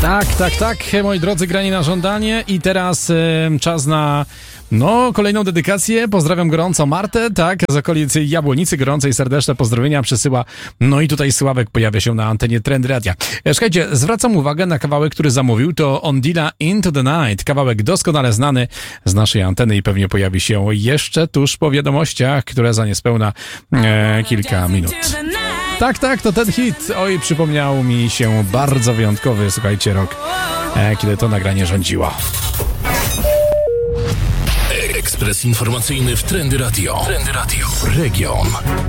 Tak, moi drodzy, granie na żądanie i teraz czas na kolejną dedykację. Pozdrawiam gorąco Martę, z okolicy Jabłonicy, gorące i serdeczne pozdrowienia przesyła. No i tutaj Sławek pojawia się na antenie Trend Radia. Słuchajcie, zwracam uwagę na kawałek, który zamówił, to Ondila Into the Night, kawałek doskonale znany z naszej anteny i pewnie pojawi się jeszcze tuż po wiadomościach, które za niespełna kilka minut. Tak, to ten hit. Oj, przypomniał mi się bardzo wyjątkowy, słuchajcie, rok, kiedy to nagranie rządziło. Ekspres informacyjny w Trendy Radio. Region.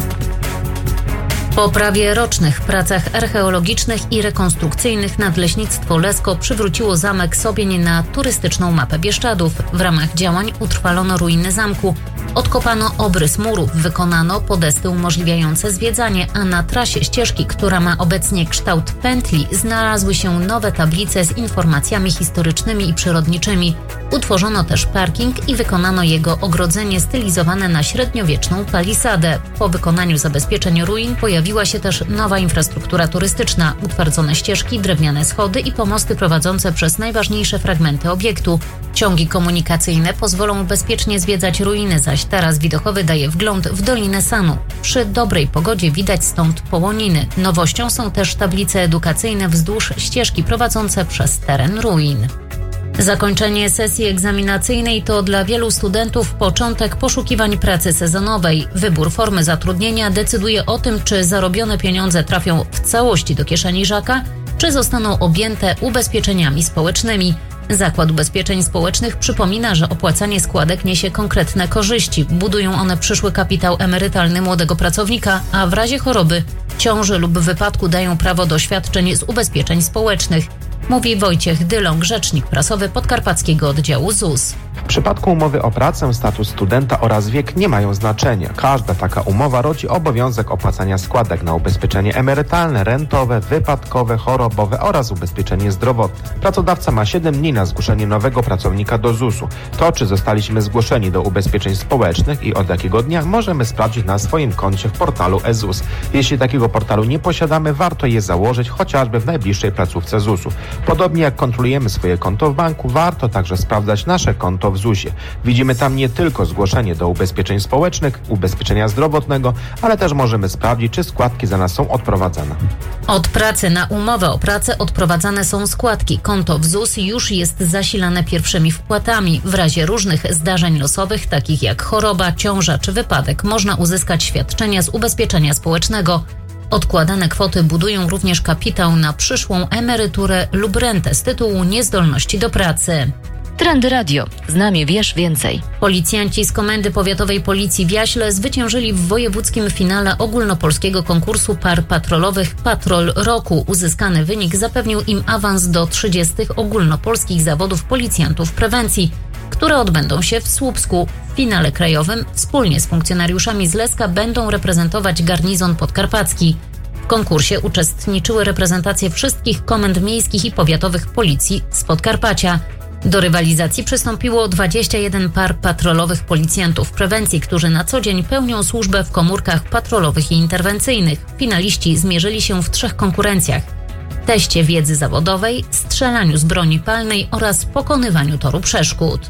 Po prawie rocznych pracach archeologicznych i rekonstrukcyjnych Nadleśnictwo Lesko przywróciło zamek Sobień na turystyczną mapę Bieszczadów. W ramach działań utrwalono ruiny zamku. Odkopano obrys murów, wykonano podesty umożliwiające zwiedzanie, a na trasie ścieżki, która ma obecnie kształt pętli, znalazły się nowe tablice z informacjami historycznymi i przyrodniczymi. Utworzono też parking i wykonano jego ogrodzenie stylizowane na średniowieczną palisadę. Po wykonaniu zabezpieczeń ruin pojawiła się też nowa infrastruktura turystyczna, utwardzone ścieżki, drewniane schody i pomosty prowadzące przez najważniejsze fragmenty obiektu. Ciągi komunikacyjne pozwolą bezpiecznie zwiedzać ruiny, zaś taras widokowy daje wgląd w Dolinę Sanu. Przy dobrej pogodzie widać stąd połoniny. Nowością są też tablice edukacyjne wzdłuż ścieżki prowadzące przez teren ruin. Zakończenie sesji egzaminacyjnej to dla wielu studentów początek poszukiwań pracy sezonowej. Wybór formy zatrudnienia decyduje o tym, czy zarobione pieniądze trafią w całości do kieszeni Żaka, czy zostaną objęte ubezpieczeniami społecznymi. Zakład Ubezpieczeń Społecznych przypomina, że opłacanie składek niesie konkretne korzyści. Budują one przyszły kapitał emerytalny młodego pracownika, a w razie choroby, ciąży lub wypadku dają prawo do świadczeń z ubezpieczeń społecznych. Mówi Wojciech Dylong, rzecznik prasowy podkarpackiego oddziału ZUS. W przypadku umowy o pracę status studenta oraz wiek nie mają znaczenia. Każda taka umowa rodzi obowiązek opłacania składek na ubezpieczenie emerytalne, rentowe, wypadkowe, chorobowe oraz ubezpieczenie zdrowotne. Pracodawca ma 7 dni na zgłoszenie nowego pracownika do ZUS-u. To, czy zostaliśmy zgłoszeni do ubezpieczeń społecznych i od jakiego dnia, możemy sprawdzić na swoim koncie w portalu eZUS. Jeśli takiego portalu nie posiadamy, warto je założyć chociażby w najbliższej placówce ZUS-u. Podobnie jak kontrolujemy swoje konto w banku, warto także sprawdzać nasze konto w ZUS-ie. Widzimy tam nie tylko zgłoszenie do ubezpieczeń społecznych, ubezpieczenia zdrowotnego, ale też możemy sprawdzić, czy składki za nas są odprowadzane. Od pracy na umowę o pracę odprowadzane są składki. Konto w ZUS już jest zasilane pierwszymi wpłatami. W razie różnych zdarzeń losowych, takich jak choroba, ciąża czy wypadek, można uzyskać świadczenia z ubezpieczenia społecznego. Odkładane kwoty budują również kapitał na przyszłą emeryturę lub rentę z tytułu niezdolności do pracy. Trendy Radio. Z nami wiesz więcej. Policjanci z Komendy Powiatowej Policji w Jaśle zwyciężyli w wojewódzkim finale ogólnopolskiego konkursu par patrolowych Patrol Roku. Uzyskany wynik zapewnił im awans do 30 ogólnopolskich zawodów policjantów prewencji, które odbędą się w Słupsku. W finale krajowym wspólnie z funkcjonariuszami z Leska będą reprezentować garnizon podkarpacki. W konkursie uczestniczyły reprezentacje wszystkich komend miejskich i powiatowych policji z Podkarpacia. Do rywalizacji przystąpiło 21 par patrolowych policjantów prewencji, którzy na co dzień pełnią służbę w komórkach patrolowych i interwencyjnych. Finaliści zmierzyli się w 3 konkurencjach: teście wiedzy zawodowej, strzelaniu z broni palnej oraz pokonywaniu toru przeszkód.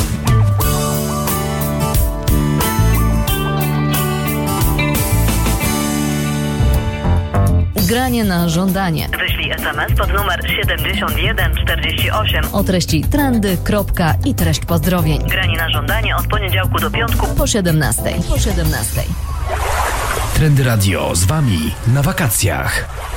Granie na żądanie. Wyślij SMS pod numer 7148 o treści trendy, i treść pozdrowień. Granie na żądanie od poniedziałku do piątku po 17. Trendy Radio z Wami na wakacjach.